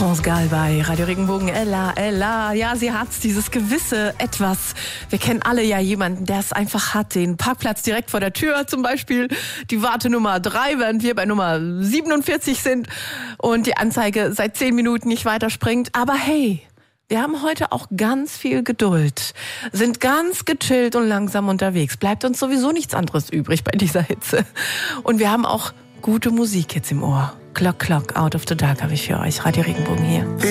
France Gall bei Radio Regenbogen. Ella. Ja, sie hat's, dieses gewisse Etwas. Wir kennen alle ja jemanden, der es einfach hat. Den Parkplatz direkt vor der Tür zum Beispiel. Die Wartenummer 3, während wir bei Nummer 47 sind. Und die Anzeige seit 10 Minuten nicht weiterspringt. Aber hey, wir haben heute auch ganz viel Geduld, sind ganz gechillt und langsam unterwegs. Bleibt uns sowieso nichts anderes übrig bei dieser Hitze. Und wir haben auch gute Musik jetzt im Ohr. Clock, Out of the Dark habe ich für euch. Radio Regenbogen hier.